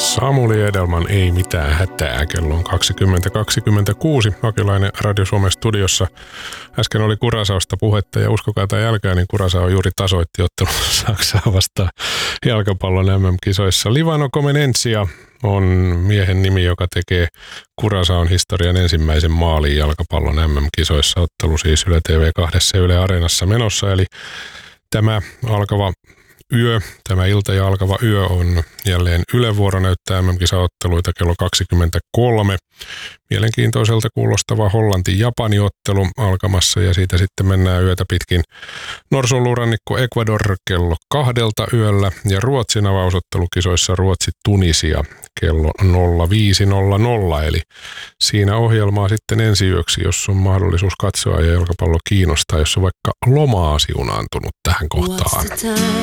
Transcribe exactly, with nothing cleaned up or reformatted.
Samuli Edelman, ei mitään hätää. Kello on kaksikymmentä kaksikymmentäkuusi. Hakilainen Radio Suomen studiossa. Äsken oli Curaçaosta puhetta ja uskokaa tai älkää, niin Curaçao juuri tasoitti ottelun Saksaa vastaan jalkapallon M M-kisoissa. Livano Comenencia on miehen nimi, joka tekee Curaçaon historian ensimmäisen maalin jalkapallon M M-kisoissa. Ottelu siis Yle T V kaksi Yle Areenassa menossa, eli tämä alkava yö, tämä ilta ja alkava yö on jälleen Yle vuoro näyttää M M-kisaotteluita kello kaksikymmentäkolme. Mielenkiintoiselta kuulostava Hollanti-Japani-ottelu alkamassa ja siitä sitten mennään yötä pitkin Norsunluurannikko Ecuador kello kahdelta yöllä ja Ruotsin avausottelukisoissa Ruotsi-Tunisia kello nolla viisi nolla nolla. Eli siinä ohjelmaa sitten ensi yöksi, jos on mahdollisuus katsoa ja jalkapallo kiinnostaa, jos on vaikka lomaa siunaantunut tähän kohtaan.